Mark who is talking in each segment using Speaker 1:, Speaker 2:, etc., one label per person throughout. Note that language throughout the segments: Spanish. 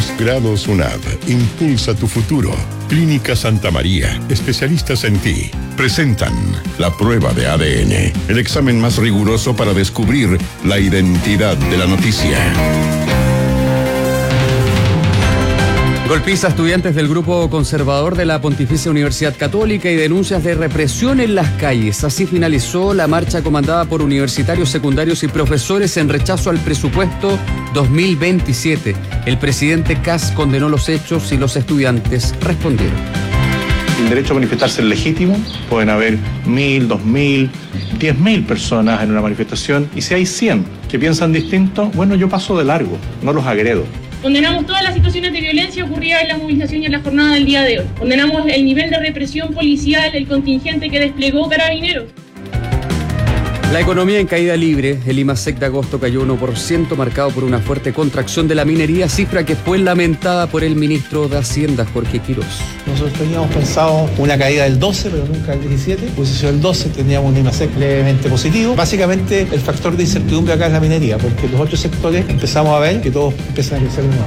Speaker 1: Posgrados UNAV. Impulsa tu futuro. Clínica Santa María. Especialistas en ti. Presentan la prueba de ADN. El examen más riguroso para descubrir la identidad de la noticia.
Speaker 2: Golpiza a estudiantes del grupo conservador de la Pontificia Universidad Católica y denuncias de represión en las calles. Así finalizó la marcha comandada por universitarios, secundarios y profesores en rechazo al presupuesto 2027. El presidente Kast condenó los hechos y los estudiantes respondieron.
Speaker 3: El derecho a manifestarse es legítimo. Pueden haber 1.000, 2.000, 10.000 personas en una manifestación. Y si hay 100 que piensan distinto, bueno, yo paso de largo, no los agredo.
Speaker 4: Condenamos todas las situaciones de violencia ocurridas en la movilización y en la jornada del día de hoy. Condenamos el nivel de represión policial, el contingente que desplegó Carabineros.
Speaker 2: La economía en caída libre. El IMASEC de agosto cayó 1%, marcado por una fuerte contracción de la minería, cifra que fue lamentada por el ministro de Hacienda, Jorge Quirós.
Speaker 5: Nosotros teníamos pensado una caída del 12, pero nunca del 17. Pues si el 12 teníamos un IMASEC levemente positivo. Básicamente el factor de incertidumbre acá es la minería, porque los otros sectores empezamos a ver que todos empiezan a crecer de nuevo.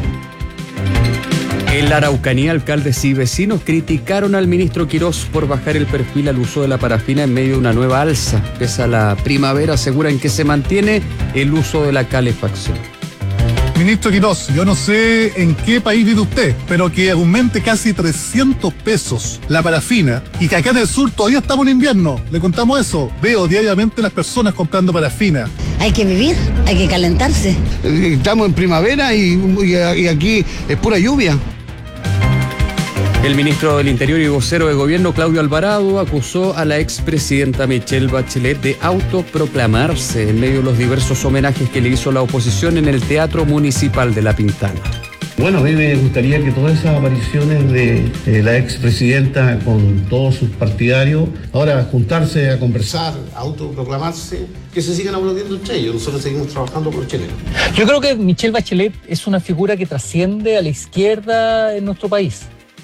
Speaker 2: En la Araucanía, alcaldes y vecinos criticaron al ministro Quirós por bajar el perfil al uso de la parafina en medio de una nueva alza. Pese a la primavera, aseguran que se mantiene el uso de la calefacción.
Speaker 6: Ministro Quirós, yo no sé en qué país vive usted, pero que aumente casi 300 pesos la parafina y que acá en el sur todavía estamos en invierno. Le contamos eso. Veo diariamente las personas comprando parafina.
Speaker 7: Hay que vivir, hay que calentarse.
Speaker 8: Estamos en primavera y aquí es pura lluvia.
Speaker 2: El ministro del Interior y vocero de gobierno, Claudio Alvarado, acusó a la expresidenta Michelle Bachelet de autoproclamarse en medio de los diversos homenajes que le hizo la oposición en el Teatro Municipal de La Pintana.
Speaker 9: Bueno, a mí me gustaría que todas esas apariciones de la expresidenta con todos sus partidarios, ahora juntarse a conversar, a autoproclamarse, que se sigan aplaudiendo entre ellos. Nosotros seguimos trabajando por los chilenos.
Speaker 10: Yo creo que Michelle Bachelet es una figura que trasciende a la izquierda en nuestro país.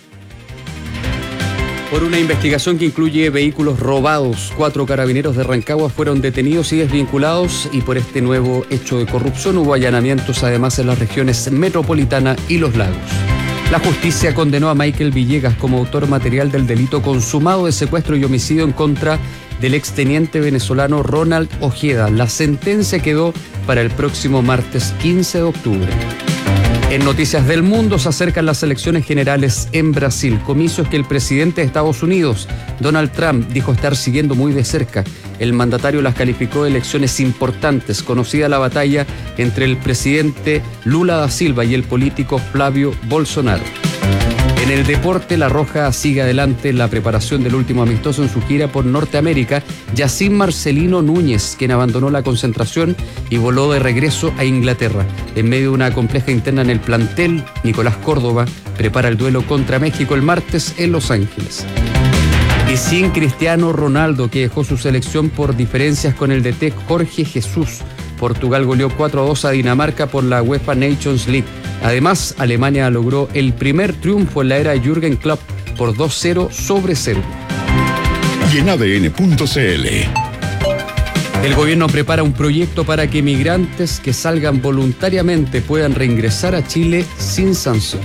Speaker 2: Por una investigación que incluye vehículos robados, 4 carabineros de Rancagua fueron detenidos y desvinculados, y por este nuevo hecho de corrupción hubo allanamientos además en las regiones Metropolitana y Los Lagos. La justicia condenó a Michael Villegas como autor material del delito consumado de secuestro y homicidio en contra del exteniente venezolano Ronald Ojeda. La sentencia quedó para el próximo martes 15 de octubre. En Noticias del Mundo, se acercan las elecciones generales en Brasil, comicios que el presidente de Estados Unidos, Donald Trump, dijo estar siguiendo muy de cerca. El mandatario las calificó de elecciones importantes, conocida la batalla entre el presidente Lula da Silva y el político Flávio Bolsonaro. En el deporte, La Roja sigue adelante en la preparación del último amistoso en su gira por Norteamérica. Yacine Marcelino Núñez, quien abandonó la concentración y voló de regreso a Inglaterra. En medio de una compleja interna en el plantel, Nicolás Córdoba prepara el duelo contra México el martes en Los Ángeles. Y sin Cristiano Ronaldo, que dejó su selección por diferencias con el DT Jorge Jesús. Portugal goleó 4-2 a Dinamarca por la UEFA Nations League. Además, Alemania logró el primer triunfo en la era de Jürgen Klopp por 2-0 sobre Serbia.
Speaker 1: Y en ADN.cl.
Speaker 2: El gobierno prepara un proyecto para que migrantes que salgan voluntariamente puedan reingresar a Chile sin sanción.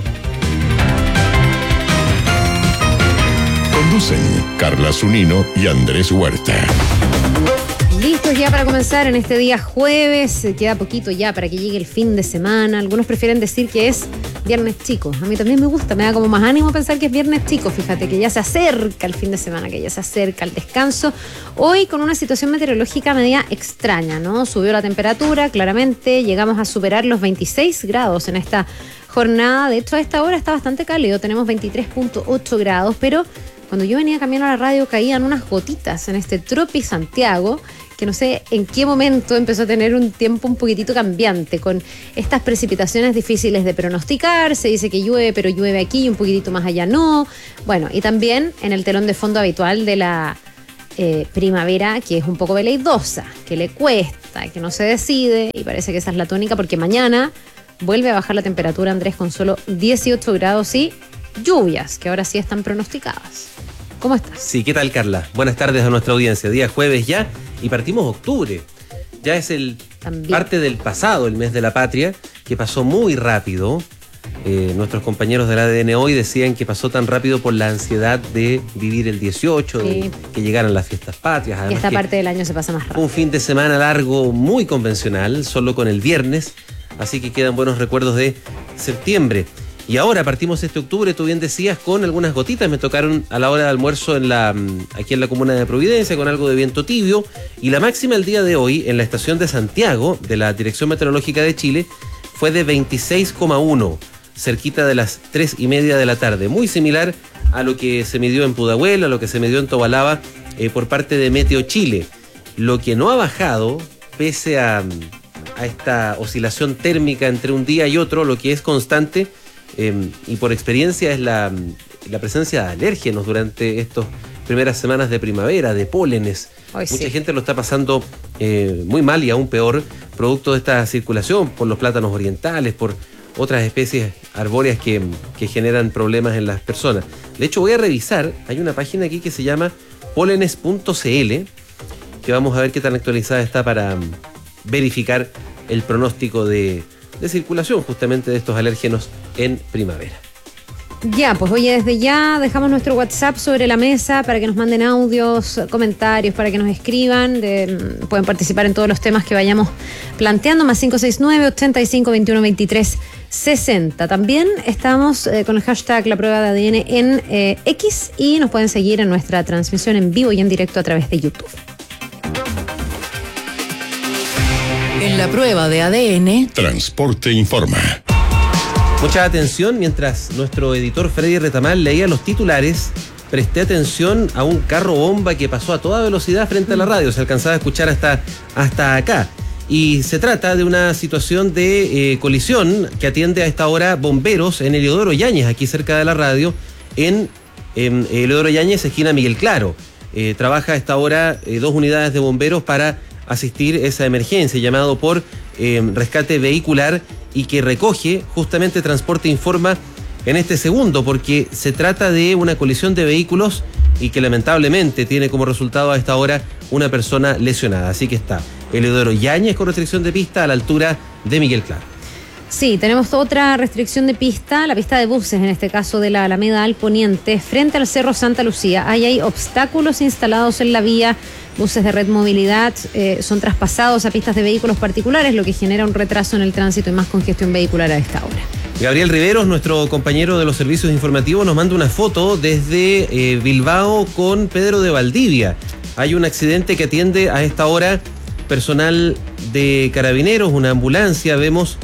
Speaker 1: Conducen Carla Zunino y Andrés Huerta.
Speaker 11: Listos ya para comenzar en este día jueves. Queda poquito ya para que llegue el fin de semana. Algunos prefieren decir que es viernes chico. A mí también me gusta, me da como más ánimo pensar que es viernes chico. Fíjate que ya se acerca el fin de semana, que ya se acerca el descanso. Hoy con una situación meteorológica media extraña, ¿no? Subió la temperatura, claramente. Llegamos a superar los 26 grados en esta jornada. De hecho, a esta hora está bastante cálido. Tenemos 23.8 grados, pero cuando yo venía camino a la radio caían unas gotitas en este Tropi Santiago, que no sé en qué momento empezó a tener un tiempo un poquitito cambiante, con estas precipitaciones difíciles de pronosticar. Se dice que llueve, pero llueve aquí y un poquitito más allá no. Bueno, y también en el telón de fondo habitual de la primavera, que es un poco veleidosa, que le cuesta, que no se decide, y parece que esa es la tónica, porque mañana vuelve a bajar la temperatura, Andrés, con solo 18 grados y lluvias, que ahora sí están pronosticadas. ¿Cómo estás?
Speaker 12: Sí, ¿qué tal, Carla? Buenas tardes a nuestra audiencia. Día jueves ya y partimos octubre. Ya es parte del pasado, el mes de la patria, que pasó muy rápido. Nuestros compañeros del ADN hoy decían que pasó tan rápido por la ansiedad de vivir el 18, de que llegaran las fiestas patrias.
Speaker 11: Y esta parte del año se pasa más rápido.
Speaker 12: Un fin de semana largo, muy convencional, solo con el viernes, así que quedan buenos recuerdos de septiembre. Y ahora partimos este octubre, tú bien decías, con algunas gotitas. Me tocaron a la hora de almuerzo aquí en la comuna de Providencia, con algo de viento tibio. Y la máxima el día de hoy en la estación de Santiago, de la Dirección Meteorológica de Chile, fue de 26,1, cerquita de las 3:30 de la tarde. Muy similar a lo que se midió en Pudahuel, a lo que se midió en Tobalaba por parte de Meteo Chile. Lo que no ha bajado, pese a esta oscilación térmica entre un día y otro, lo que es constante, y por experiencia, es la presencia de alérgenos durante estas primeras semanas de primavera, de pólenes. Mucha gente lo está pasando muy mal y aún peor, producto de esta circulación por los plátanos orientales, por otras especies arbóreas que generan problemas en las personas. De hecho, voy a revisar, hay una página aquí que se llama pólenes.cl, que vamos a ver qué tan actualizada está para verificar el pronóstico de circulación justamente de estos alérgenos en primavera.
Speaker 11: Ya, pues oye, desde ya dejamos nuestro WhatsApp sobre la mesa para que nos manden audios, comentarios, para que nos escriban. Pueden participar en todos los temas que vayamos planteando, más 569-85-21-23-60. También estamos con el hashtag La Prueba de ADN en X y nos pueden seguir en nuestra transmisión en vivo y en directo a través de YouTube.
Speaker 13: En La Prueba de ADN,
Speaker 1: Transporte Informa.
Speaker 12: Mucha atención, mientras nuestro editor Freddy Retamal leía los titulares, presté atención a un carro bomba que pasó a toda velocidad frente a la radio. Se alcanzaba a escuchar hasta acá. Y se trata de una situación de colisión que atiende a esta hora bomberos en Eliodoro Yáñez, aquí cerca de la radio, en Eliodoro Yáñez, esquina Miguel Claro. Trabaja a esta hora 2 unidades de bomberos para asistir esa emergencia, llamado por rescate vehicular, y que recoge justamente Transporte Informa en este segundo, porque se trata de una colisión de vehículos y que lamentablemente tiene como resultado a esta hora una persona lesionada. Así que está Eliodoro Yáñez con restricción de pista a la altura de Miguel Claro.
Speaker 11: Sí, tenemos otra restricción de pista, la pista de buses, en este caso de la Alameda al Poniente, frente al Cerro Santa Lucía. Ahí hay obstáculos instalados en la vía, buses de Red Movilidad son traspasados a pistas de vehículos particulares, lo que genera un retraso en el tránsito y más congestión vehicular a esta hora.
Speaker 12: Gabriel Riveros, nuestro compañero de los servicios informativos, nos manda una foto desde Bilbao con Pedro de Valdivia. Hay un accidente que atiende a esta hora personal de Carabineros, una ambulancia, vemos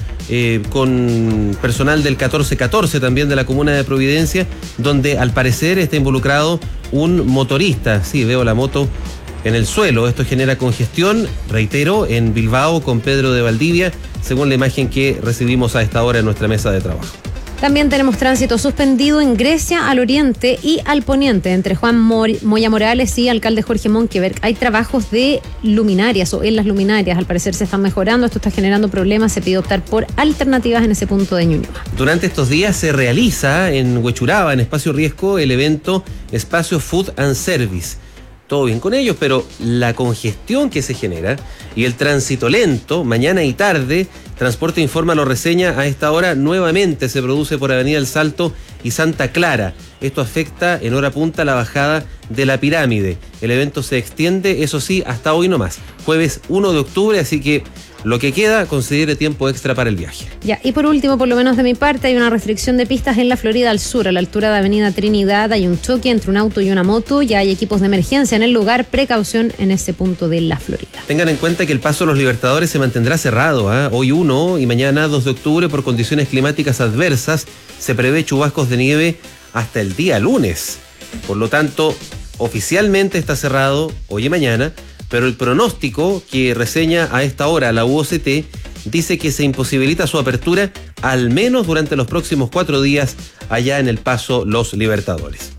Speaker 12: con personal del 1414 también de la comuna de Providencia, donde al parecer está involucrado un motorista. Sí, veo la moto en el suelo. Esto genera congestión, reitero, en Bilbao con Pedro de Valdivia, según la imagen que recibimos a esta hora en nuestra mesa de trabajo.
Speaker 11: También tenemos tránsito suspendido en Grecia, al oriente y al poniente, entre Juan Moya Morales y alcalde Jorge Monkeberg. Hay trabajos de luminarias o en las luminarias, al parecer se están mejorando, esto está generando problemas, se pide optar por alternativas en ese punto de Ñuñoa.
Speaker 12: Durante estos días se realiza en Huechuraba, en Espacio Riesgo, el evento Espacio Food and Service. Todo bien con ellos, pero la congestión que se genera y el tránsito lento, mañana y tarde, Transporte Informa lo reseña a esta hora, nuevamente se produce por Avenida El Salto y Santa Clara. Esto afecta en hora punta la bajada de la pirámide. El evento se extiende, eso sí, hasta hoy nomás, jueves 1 de octubre, así que lo que queda, considere tiempo extra para el viaje.
Speaker 11: Ya, y por último, por lo menos de mi parte, hay una restricción de pistas en la Florida al sur, a la altura de Avenida Trinidad. Hay un choque entre un auto y una moto, ya hay equipos de emergencia en el lugar, precaución en ese punto de la Florida.
Speaker 12: Tengan en cuenta que el paso a los Libertadores se mantendrá cerrado, hoy 1 y mañana 2 de octubre por condiciones climáticas adversas. Se prevé chubascos de nieve hasta el día lunes. Por lo tanto, oficialmente está cerrado hoy y mañana, pero el pronóstico que reseña a esta hora la UOCT dice que se imposibilita su apertura al menos durante los próximos 4 días allá en el paso Los Libertadores.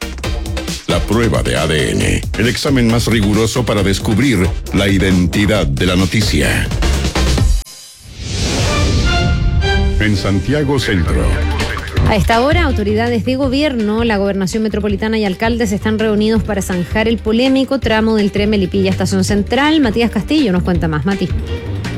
Speaker 1: La prueba de ADN, el examen más riguroso para descubrir la identidad de la noticia. En Santiago Centro.
Speaker 11: A esta hora, autoridades de gobierno, la Gobernación Metropolitana y alcaldes están reunidos para zanjar el polémico tramo del tren Melipilla Estación Central. Matías Castillo nos cuenta más. Mati.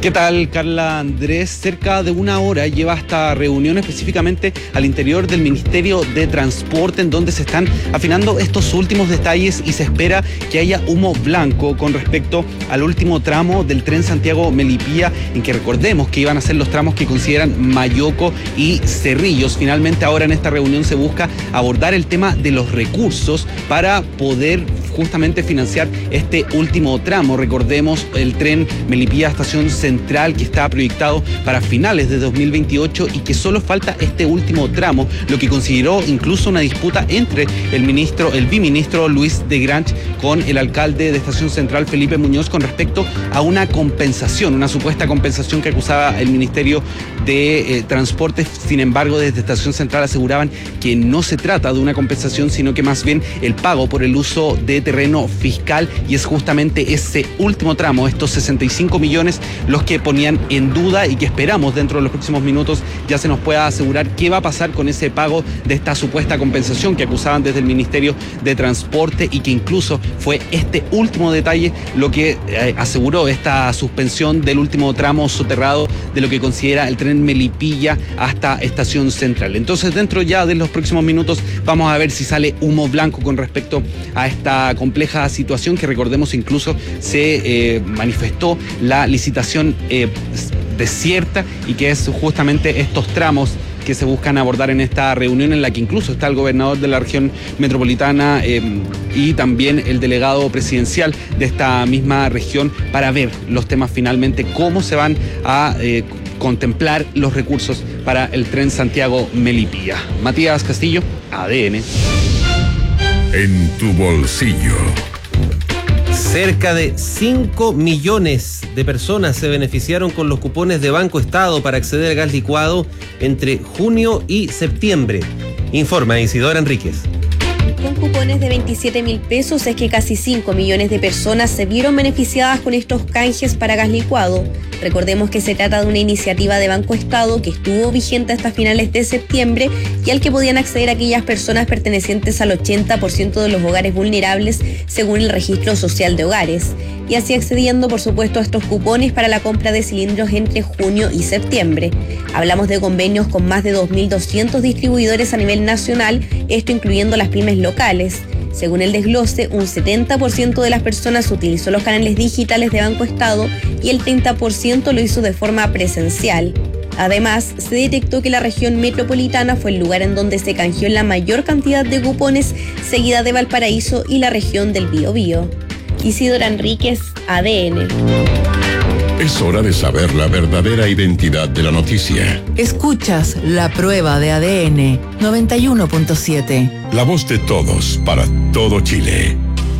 Speaker 14: ¿Qué tal, Carla Andrés? Cerca de una hora lleva esta reunión específicamente al interior del Ministerio de Transporte, en donde se están afinando estos últimos detalles y se espera que haya humo blanco con respecto al último tramo del tren Santiago-Melipilla, en que recordemos que iban a ser los tramos que consideran Mayoco y Cerrillos. Finalmente ahora en esta reunión se busca abordar el tema de los recursos para poder justamente financiar este último tramo. Recordemos el tren Melipilla Estación Central, que está proyectado para finales de 2028 y que solo falta este último tramo, lo que consideró incluso una disputa entre el biministro Luis de Grange con el alcalde de Estación Central, Felipe Muñoz, con respecto a una compensación, una supuesta compensación que acusaba el Ministerio de Transporte. Sin embargo, desde Estación Central aseguraban que no se trata de una compensación, sino que más bien el pago por el uso de terreno fiscal, y es justamente ese último tramo, estos 65 millones, los que ponían en duda y que esperamos dentro de los próximos minutos ya se nos pueda asegurar qué va a pasar con ese pago de esta supuesta compensación que acusaban desde el Ministerio de Transporte, y que incluso fue este último detalle lo que aseguró esta suspensión del último tramo soterrado de lo que considera el tren Melipilla hasta Estación Central. Entonces, dentro ya de los próximos minutos vamos a ver si sale humo blanco con respecto a esta compleja situación, que recordemos incluso se manifestó la licitación desierta, y que es justamente estos tramos que se buscan abordar en esta reunión, en la que incluso está el gobernador de la región metropolitana y también el delegado presidencial de esta misma región, para ver los temas finalmente, cómo se van a contemplar los recursos para el tren Santiago-Melipilla. Matías Castillo, ADN.
Speaker 1: En tu bolsillo.
Speaker 12: Cerca de 5 millones de personas se beneficiaron con los cupones de Banco Estado para acceder al gas licuado entre junio y septiembre. Informa Isidora Enríquez.
Speaker 15: Con cupones de 27.000 pesos es que casi 5 millones de personas se vieron beneficiadas con estos canjes para gas licuado. Recordemos que se trata de una iniciativa de Banco Estado que estuvo vigente hasta finales de septiembre y al que podían acceder aquellas personas pertenecientes al 80% de los hogares vulnerables según el Registro Social de Hogares, y así accediendo por supuesto a estos cupones para la compra de cilindros entre junio y septiembre. Hablamos de convenios con más de 2.200 distribuidores a nivel nacional, esto incluyendo las pymes locales. Según el desglose, un 70% de las personas utilizó los canales digitales de Banco Estado y el 30% lo hizo de forma presencial. Además, se detectó que la región metropolitana fue el lugar en donde se canjeó la mayor cantidad de cupones, seguida de Valparaíso y la región del Biobío. Isidora Enríquez, ADN.
Speaker 1: Es hora de saber la verdadera identidad de la noticia.
Speaker 13: Escuchas La Prueba de ADN 91.7.
Speaker 1: La voz de todos para todo Chile.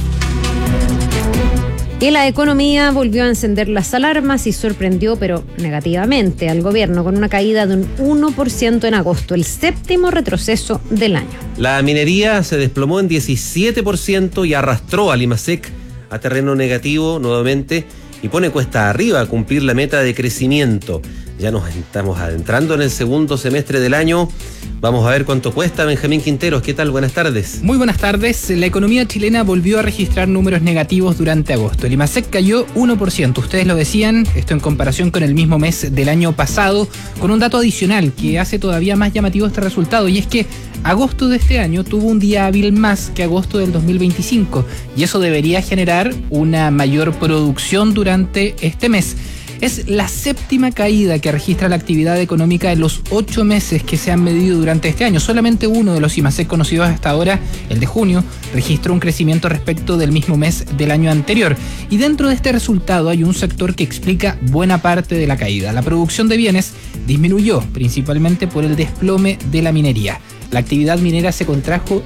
Speaker 11: Y la economía volvió a encender las alarmas y sorprendió, pero negativamente, al gobierno con una caída de un 1% en agosto, el séptimo retroceso del año.
Speaker 12: La minería se desplomó en 17% y arrastró al IMASEC a terreno negativo nuevamente y pone cuesta arriba a cumplir la meta de crecimiento. Ya nos estamos adentrando en el segundo semestre del año. Vamos a ver cuánto cuesta. Benjamín Quinteros, ¿qué tal? Buenas tardes.
Speaker 16: Muy buenas tardes. La economía chilena volvió a registrar números negativos durante agosto. El IMASEC cayó 1%. Ustedes lo decían, esto en comparación con el mismo mes del año pasado, con un dato adicional que hace todavía más llamativo este resultado, y es que agosto de este año tuvo un día hábil más que agosto del 2025, y eso debería generar una mayor producción durante este mes. Es la séptima caída que registra la actividad económica en los 8 meses que se han medido durante este año. Solamente uno de los IMASEC conocidos hasta ahora, el de junio, registró un crecimiento respecto del mismo mes del año anterior. Y dentro de este resultado hay un sector que explica buena parte de la caída. La producción de bienes disminuyó, principalmente por el desplome de la minería. La actividad minera se contrajo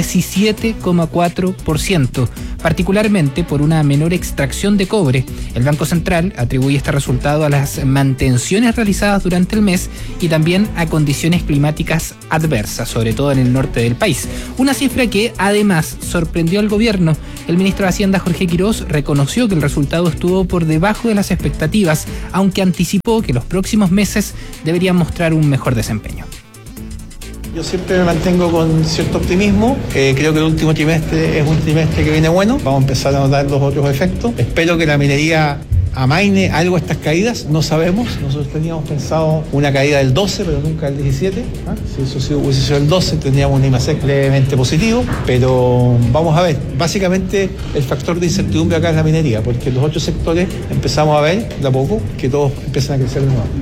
Speaker 16: 17,4%, particularmente por una menor extracción de cobre. El Banco Central atribuye este resultado a las mantenciones realizadas durante el mes y también a condiciones climáticas adversas, sobre todo en el norte del país. Una cifra que además sorprendió al gobierno. El ministro de Hacienda, Jorge Quirós, reconoció que el resultado estuvo por debajo de las expectativas, aunque anticipó que los próximos meses deberían mostrar un mejor desempeño.
Speaker 5: Yo siempre me mantengo con cierto optimismo. Creo que el último trimestre es un trimestre que viene bueno. Vamos a empezar a notar los otros efectos. Espero que la minería amaine algo estas caídas, no sabemos. Nosotros teníamos pensado una caída del 12, pero nunca del 17. Si eso hubiese sido el 12, tendríamos un IMASEC levemente positivo, pero vamos a ver. Básicamente el factor de incertidumbre acá es la minería, porque los 8 sectores empezamos a ver de a poco que todos empiezan a crecer de nuevo.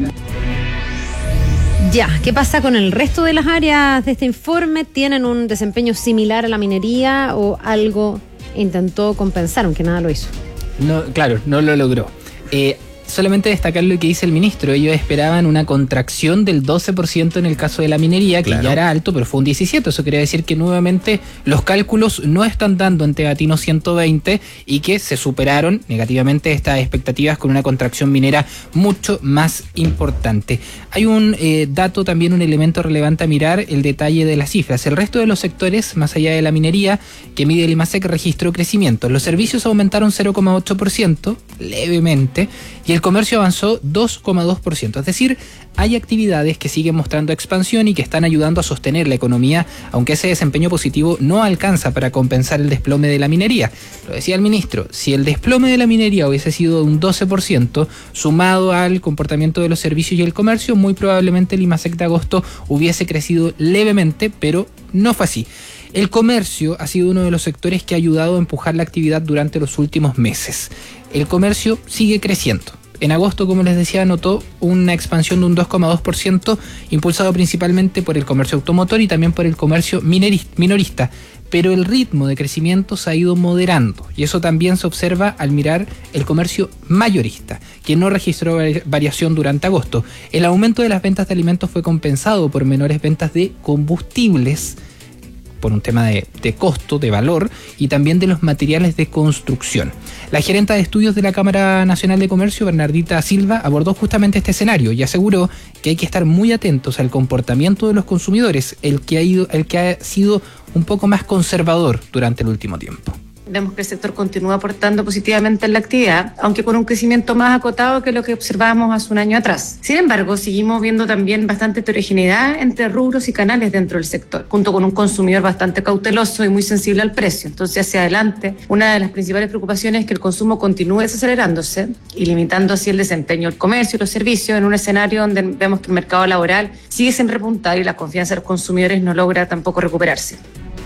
Speaker 11: Ya, ¿qué pasa con el resto de las áreas de este informe? ¿Tienen un desempeño similar a la minería o algo intentó compensar, aunque nada lo hizo?
Speaker 16: No, claro, no lo logró. Solamente destacar lo que dice el ministro. Ellos esperaban una contracción del 12% en el caso de la minería, que ya era alto, pero fue un 17%. Eso quiere decir que nuevamente los cálculos no están dando en Tegatino 120 y que se superaron negativamente estas expectativas con una contracción minera mucho más importante. Hay un dato también, un elemento relevante a mirar, el detalle de las cifras. El resto de los sectores, más allá de la minería, que mide el IMASEC, registró crecimiento. Los servicios aumentaron 0,8%, levemente, y el comercio avanzó 2,2%. Es decir, hay actividades que siguen mostrando expansión y que están ayudando a sostener la economía, aunque ese desempeño positivo no alcanza para compensar el desplome de la minería. Lo decía el ministro, si el desplome de la minería hubiese sido un 12%, sumado al comportamiento de los servicios y el comercio, muy probablemente el IMASEC de agosto hubiese crecido levemente, pero no fue así. El comercio ha sido uno de los sectores que ha ayudado a empujar la actividad durante los últimos meses. El comercio sigue creciendo. En agosto, como les decía, notó una expansión de un 2,2%, impulsado principalmente por el comercio automotor y también por el comercio minorista. Pero el ritmo de crecimiento se ha ido moderando, y eso también se observa al mirar el comercio mayorista, que no registró variación durante agosto. El aumento de las ventas de alimentos fue compensado por menores ventas de combustibles, por un tema de costo, de valor, y también de los materiales de construcción. La gerenta de estudios de la Cámara Nacional de Comercio, Bernardita Silva, abordó justamente este escenario y aseguró que hay que estar muy atentos al comportamiento de los consumidores, el que ha sido un poco más conservador durante el último tiempo.
Speaker 17: Vemos que el sector continúa aportando positivamente en la actividad, aunque con un crecimiento más acotado que lo que observábamos hace un año atrás. Sin embargo, seguimos viendo también bastante heterogeneidad entre rubros y canales dentro del sector, junto con un consumidor bastante cauteloso y muy sensible al precio. Entonces, hacia adelante, una de las principales preocupaciones es que el consumo continúe desacelerándose y limitando así el desempeño del comercio y los servicios en un escenario donde vemos que el mercado laboral sigue sin repuntar y la confianza de los consumidores no logra tampoco recuperarse.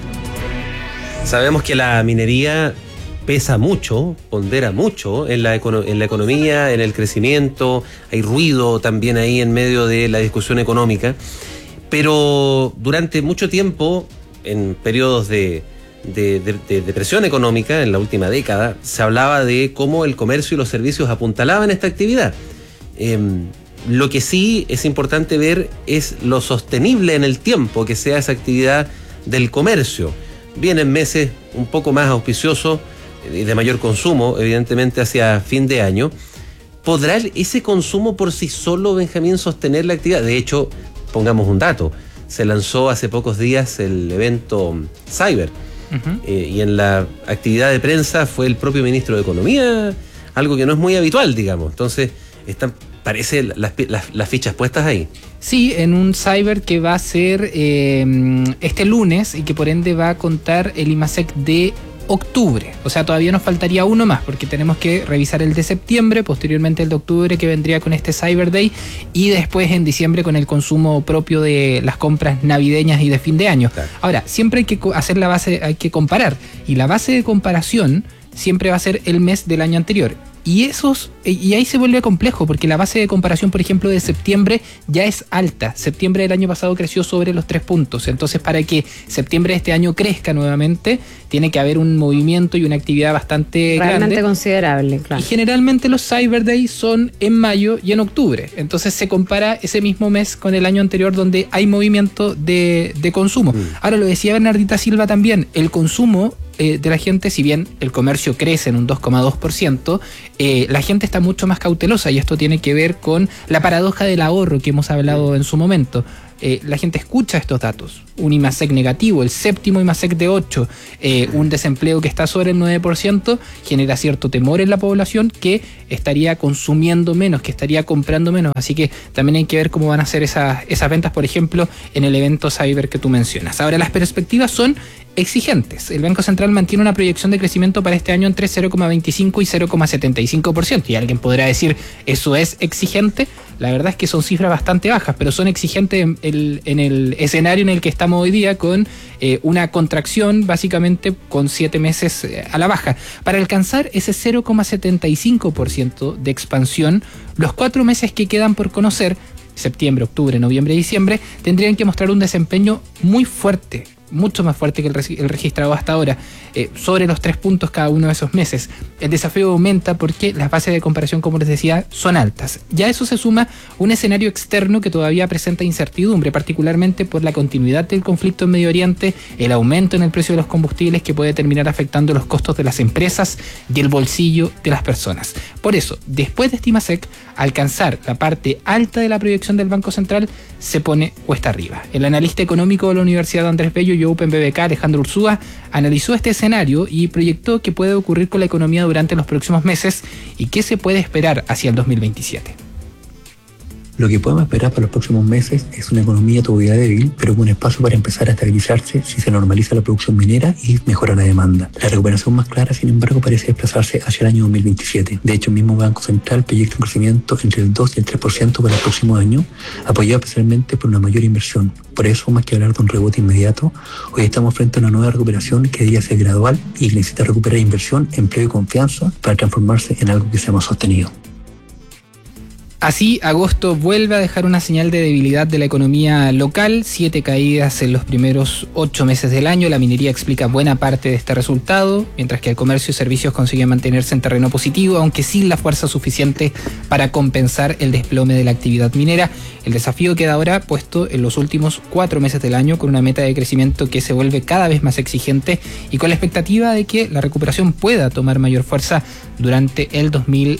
Speaker 12: Sabemos que la minería pesa mucho, pondera mucho en la economía, en el crecimiento. Hay ruido también ahí en medio de la discusión económica. Pero durante mucho tiempo, en periodos de depresión económica, en la última década, se hablaba de cómo el comercio y los servicios apuntalaban esta actividad. Lo que sí es importante ver es lo sostenible en el tiempo que sea esa actividad del comercio. Vienen meses un poco más auspiciosos y de mayor consumo, evidentemente hacia fin de año. ¿Podrá ese consumo por sí solo, Benjamín, sostener la actividad? De hecho, pongamos un dato, se lanzó hace pocos días el evento Cyber, y en la actividad de prensa fue el propio ministro de Economía, algo que no es muy habitual, digamos. Entonces, parece las fichas puestas ahí.
Speaker 16: Sí, en un Cyber que va a ser este lunes y que por ende va a contar el IMASEC de octubre. O sea, todavía nos faltaría uno más porque tenemos que revisar el de septiembre, posteriormente el de octubre que vendría con este Cyber Day y después en diciembre con el consumo propio de las compras navideñas y de fin de año. Claro. Ahora, siempre hay que hacer la base, hay que comparar y la base de comparación siempre va a ser el mes del año anterior. Y ahí se vuelve complejo, porque la base de comparación, por ejemplo, de septiembre ya es alta. Septiembre del año pasado creció sobre los 3 puntos. Entonces, para que septiembre de este año crezca nuevamente, tiene que haber un movimiento y una actividad bastante
Speaker 11: realmente considerable, claro.
Speaker 16: Y generalmente los Cyber Days son en mayo y en octubre. Entonces se compara ese mismo mes con el año anterior donde hay movimiento de consumo. Ahora, lo decía Bernardita Silva también, el consumo de la gente, si bien el comercio crece en un 2,2%, la gente está mucho más cautelosa y esto tiene que ver con la paradoja del ahorro que hemos hablado en su momento. la gente escucha estos datos. Un IMASEC negativo, el séptimo IMASEC de 8, un desempleo que está sobre el 9%, genera cierto temor en la población que estaría consumiendo menos, que estaría comprando menos. Así que también hay que ver cómo van a ser esas ventas, por ejemplo, en el evento Cyber que tú mencionas. Ahora, las perspectivas son exigentes. El Banco Central mantiene una proyección de crecimiento para este año entre 0,25 y 0,75%. Y alguien podrá decir, ¿eso es exigente? La verdad es que son cifras bastante bajas, pero son exigentes en el escenario en el que estamos hoy día, con una contracción básicamente con 7 meses a la baja. Para alcanzar ese 0,75% de expansión, los 4 meses que quedan por conocer, septiembre, octubre, noviembre y diciembre, tendrían que mostrar un desempeño muy fuerte, mucho más fuerte que el registrado hasta ahora, sobre los 3 puntos cada uno de esos meses. El desafío aumenta porque las bases de comparación, como les decía, son altas. Ya a eso se suma un escenario externo que todavía presenta incertidumbre, particularmente por la continuidad del conflicto en Medio Oriente, el aumento en el precio de los combustibles que puede terminar afectando los costos de las empresas y el bolsillo de las personas. Por eso, después de este IMASEC, alcanzar la parte alta de la proyección del Banco Central se pone cuesta arriba. El analista económico de la Universidad de Andrés Bello y Open BBK, Alejandro Urzúa, analizó este escenario y proyectó qué puede ocurrir con la economía durante los próximos meses y qué se puede esperar hacia el 2027.
Speaker 18: Lo que podemos esperar para los próximos meses es una economía todavía débil, pero con espacio para empezar a estabilizarse si se normaliza la producción minera y mejora la demanda. La recuperación más clara, sin embargo, parece desplazarse hacia el año 2027. De hecho, el mismo Banco Central proyecta un crecimiento entre el 2 y el 3% para el próximo año, apoyado especialmente por una mayor inversión. Por eso, más que hablar de un rebote inmediato, hoy estamos frente a una nueva recuperación que debería ser gradual y que necesita recuperar inversión, empleo y confianza para transformarse en algo que sea más sostenido.
Speaker 16: Así, agosto vuelve a dejar una señal de debilidad de la economía local, 7 caídas en los primeros 8 meses del año. La minería explica buena parte de este resultado, mientras que el comercio y servicios consiguen mantenerse en terreno positivo, aunque sin la fuerza suficiente para compensar el desplome de la actividad minera. El desafío queda ahora puesto en los últimos 4 meses del año, con una meta de crecimiento que se vuelve cada vez más exigente y con la expectativa de que la recuperación pueda tomar mayor fuerza durante el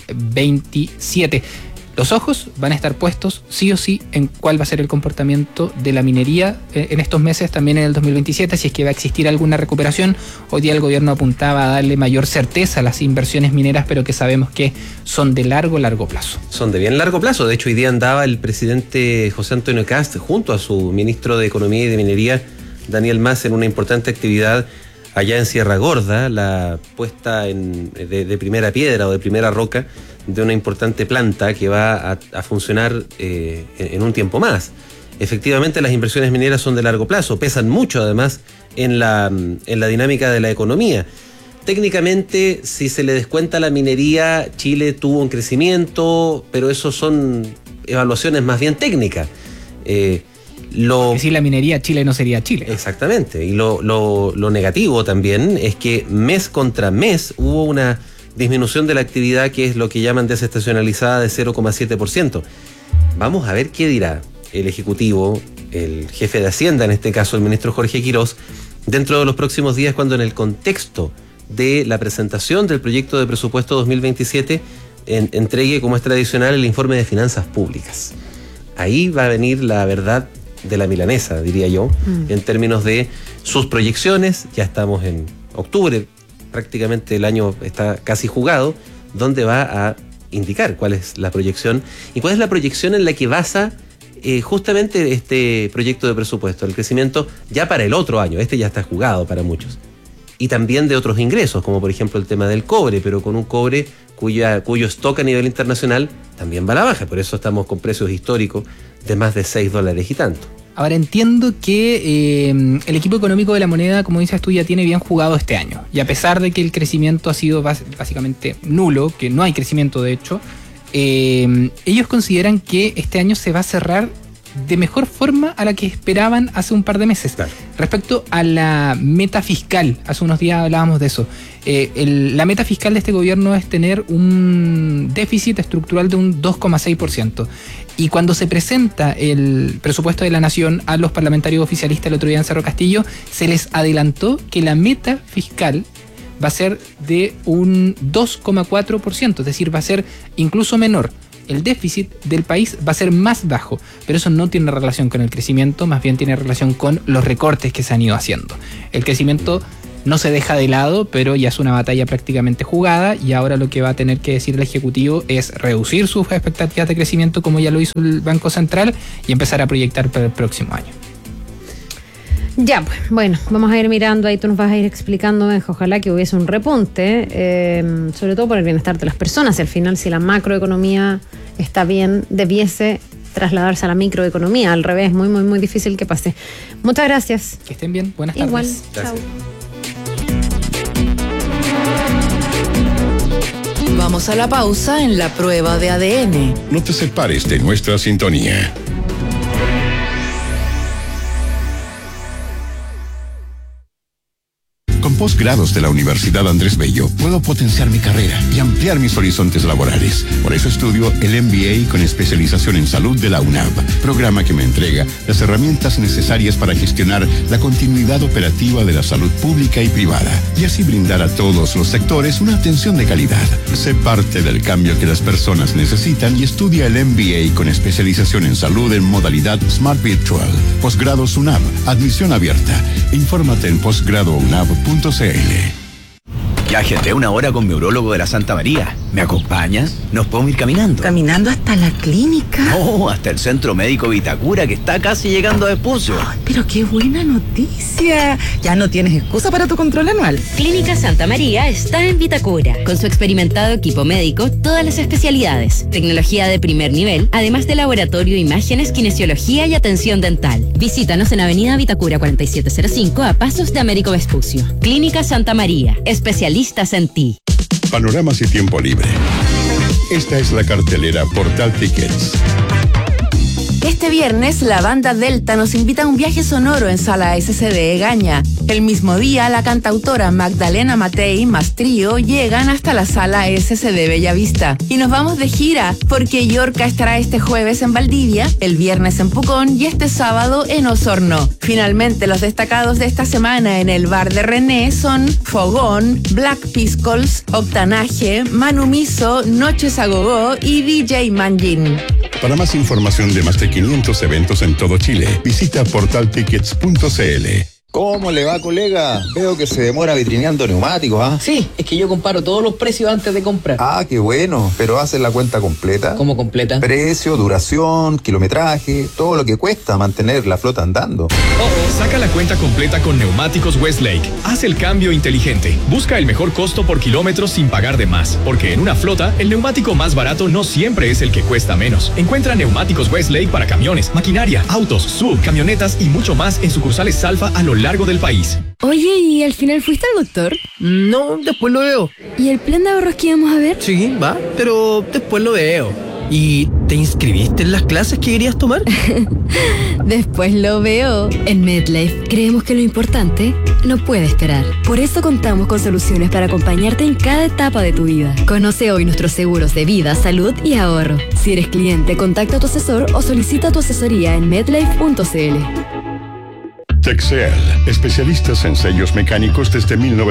Speaker 16: 2027. Los ojos van a estar puestos sí o sí en cuál va a ser el comportamiento de la minería en estos meses, también en el 2027, si es que va a existir alguna recuperación. Hoy día el gobierno apuntaba a darle mayor certeza a las inversiones mineras, pero que sabemos que son de largo plazo.
Speaker 12: Son de bien largo plazo. De hecho, hoy día andaba el presidente José Antonio Kast junto a su ministro de Economía y de Minería, Daniel Mas, en una importante actividad allá en Sierra Gorda, la puesta de primera piedra o de primera roca de una importante planta que va a funcionar en un tiempo más. Efectivamente, las inversiones mineras son de largo plazo, pesan mucho además en la dinámica de la economía. Técnicamente, si se le descuenta la minería, Chile tuvo un crecimiento, pero eso son evaluaciones más bien técnicas.
Speaker 16: Que sin la minería, Chile no sería Chile.
Speaker 12: Exactamente. Y lo negativo también es que mes contra mes hubo una disminución de la actividad, que es lo que llaman desestacionalizada, de 0,7%. Vamos a ver qué dirá el Ejecutivo, el jefe de Hacienda, en este caso el ministro Jorge Quirós, dentro de los próximos días, cuando en el contexto de la presentación del proyecto de presupuesto 2027 entregue, como es tradicional, el informe de finanzas públicas. Ahí va a venir la verdad de la milanesa, diría yo, en términos de sus proyecciones. Ya estamos en octubre, prácticamente el año está casi jugado, donde va a indicar cuál es la proyección y cuál es la proyección en la que basa justamente este proyecto de presupuesto, el crecimiento ya para el otro año. Este ya está jugado para muchos. Y también de otros ingresos, como por ejemplo el tema del cobre, pero con un cobre cuyo stock a nivel internacional también va a la baja. Por eso estamos con precios históricos de más de $6 y tanto.
Speaker 16: Ahora, entiendo que el equipo económico de la moneda, como dices tú, ya tiene bien jugado este año. Y a pesar de que el crecimiento ha sido básicamente nulo, que no hay crecimiento de hecho, ellos consideran que este año se va a cerrar de mejor forma a la que esperaban hace un par de meses. Claro. Respecto a la meta fiscal, hace unos días hablábamos de eso. La meta fiscal de este gobierno es tener un déficit estructural de un 2,6%. Y cuando se presenta el presupuesto de la Nación a los parlamentarios oficialistas el otro día en Cerro Castillo, se les adelantó que la meta fiscal va a ser de un 2,4%, es decir, va a ser incluso menor. el déficit del país va a ser más bajo, pero eso no tiene relación con el crecimiento, más bien tiene relación con los recortes que se han ido haciendo. El crecimiento no se deja de lado, pero ya es una batalla prácticamente jugada y ahora lo que va a tener que decir el Ejecutivo es reducir sus expectativas de crecimiento como ya lo hizo el Banco Central y empezar a proyectar para el próximo año.
Speaker 11: Ya, pues, bueno, vamos a ir mirando, ahí tú nos vas a ir explicando, Benja, ojalá que hubiese un repunte, sobre todo por el bienestar de las personas, y al final si la macroeconomía está bien, debiese trasladarse a la microeconomía, al revés, muy, muy, muy difícil que pase. Muchas gracias.
Speaker 16: Que estén bien, buenas tardes.
Speaker 11: Igual,
Speaker 12: Gracias.
Speaker 11: chao.
Speaker 13: Vamos a la pausa en la prueba de ADN.
Speaker 1: No te separes de nuestra sintonía. Con posgrados de la Universidad Andrés Bello puedo potenciar mi carrera y ampliar mis horizontes laborales. Por eso estudio el MBA con especialización en salud de la UNAV, programa que me entrega las herramientas necesarias para gestionar la continuidad operativa de la salud pública y privada y así brindar a todos los sectores una atención de calidad. Sé parte del cambio que las personas necesitan y estudia el MBA con especialización en salud en modalidad Smart Virtual. Posgrados UNAV, admisión abierta. Infórmate en posgradounab.cl.
Speaker 19: Ya agendé una hora con mi urólogo de la Santa María. ¿Me acompañas? ¿Nos podemos ir caminando?
Speaker 20: ¿Caminando hasta la clínica?
Speaker 19: No, hasta el Centro Médico Vitacura, que está casi llegando a Vespucio.
Speaker 20: Pero qué buena noticia. Ya no tienes excusa para tu control anual.
Speaker 21: Clínica Santa María está en Vitacura. Con su experimentado equipo médico, todas las especialidades, tecnología de primer nivel, además de laboratorio, imágenes, kinesiología y atención dental. Visítanos en Avenida Vitacura 4705 a pasos de Américo Vespucio. Clínica Santa María, especialistas en ti.
Speaker 1: Panoramas y tiempo libre. Esta es la cartelera Portal Tickets.
Speaker 20: Este viernes, la banda Delta nos invita a un viaje sonoro en Sala SCD Egaña. El mismo día, la cantautora Magdalena Matei más trío llegan hasta la Sala SCD Bellavista. Y nos vamos de gira, porque Yorka estará este jueves en Valdivia, el viernes en Pucón y este sábado en Osorno. Finalmente, los destacados de esta semana en el bar de René son Fogón, Black Piscols, Octanaje, Manu Miso, Noches a Gogó y DJ Manjin.
Speaker 1: Para más información de más de 500 eventos en todo Chile, visita portaltickets.cl.
Speaker 22: ¿Cómo le va, colega? Veo que se demora vitrineando neumáticos, ¿ah?
Speaker 10: Sí, es que yo comparo todos los precios antes de comprar.
Speaker 22: Ah, qué bueno. ¿Pero haces la cuenta completa?
Speaker 10: ¿Cómo completa?
Speaker 22: Precio, duración, kilometraje, todo lo que cuesta mantener la flota andando.
Speaker 23: Saca la cuenta completa con Neumáticos Westlake. Haz el cambio inteligente. Busca el mejor costo por kilómetro sin pagar de más. Porque en una flota, el neumático más barato no siempre es el que cuesta menos. Encuentra Neumáticos Westlake para camiones, maquinaria, autos, sub, camionetas y mucho más en sucursales Salfa a lo largo del país.
Speaker 24: Oye, ¿y al final fuiste al doctor?
Speaker 10: No, después lo veo.
Speaker 24: ¿Y el plan de ahorros que íbamos a ver?
Speaker 10: Sí, va, pero después lo veo. ¿Y te inscribiste en las clases que querías tomar?
Speaker 24: Después lo veo. En MedLife creemos que lo importante no puede esperar. Por eso contamos con soluciones para acompañarte en cada etapa de tu vida. Conoce hoy nuestros seguros de vida, salud y ahorro. Si eres cliente, contacta a tu asesor o solicita tu asesoría en medlife.cl.
Speaker 1: Texel, especialistas en sellos mecánicos desde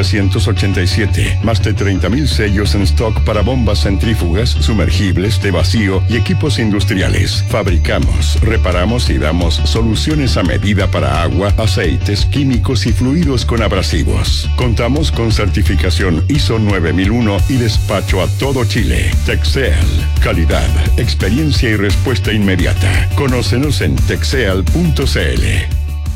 Speaker 1: 1987. Más de 30,000 sellos en stock para bombas centrífugas, sumergibles, de vacío y equipos industriales. Fabricamos, reparamos y damos soluciones a medida para agua, aceites, químicos y fluidos con abrasivos. Contamos con certificación ISO 9001 y despacho a todo Chile. Texel, calidad, experiencia y respuesta inmediata. Conócenos en texel.cl.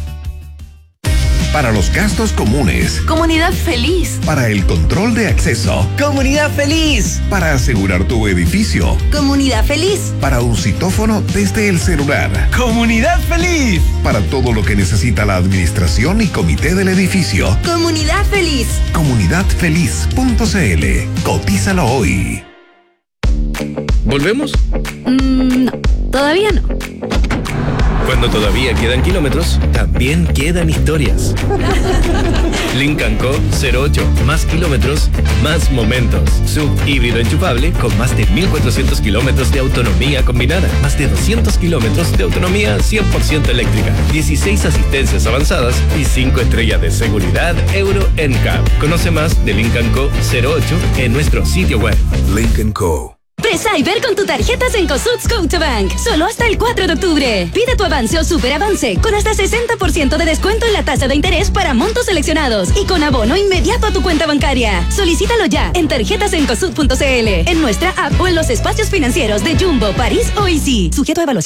Speaker 25: Para los gastos comunes.
Speaker 20: Comunidad Feliz.
Speaker 25: Para el control de acceso.
Speaker 20: Comunidad Feliz.
Speaker 25: Para asegurar tu edificio.
Speaker 20: Comunidad Feliz.
Speaker 25: Para un citófono desde el celular.
Speaker 20: Comunidad Feliz.
Speaker 25: Para todo lo que necesita la administración y comité del edificio.
Speaker 20: Comunidad Feliz.
Speaker 25: Comunidadfeliz.cl. Cotízalo hoy.
Speaker 26: ¿Volvemos?
Speaker 24: No, todavía no.
Speaker 26: Cuando todavía quedan kilómetros, también quedan historias. Lincoln Co. 08. Más kilómetros, más momentos. Sub híbrido enchufable con más de 1.400 kilómetros de autonomía combinada. Más de 200 kilómetros de autonomía 100% eléctrica. 16 asistencias avanzadas y 5 estrellas de seguridad Euro NCAP. Conoce más de Lincoln Co. 08 en nuestro sitio web.
Speaker 25: Lincoln Co.
Speaker 21: Regresa y ver con tu tarjeta Cencosud Scotiabank. Solo hasta el 4 de octubre. Pide tu avance o superavance con hasta 60% de descuento en la tasa de interés para montos seleccionados y con abono inmediato a tu cuenta bancaria. Solicítalo ya en tarjetasencosud.cl, en nuestra app o en los espacios financieros de Jumbo, París o Easy. Sujeto a evaluación.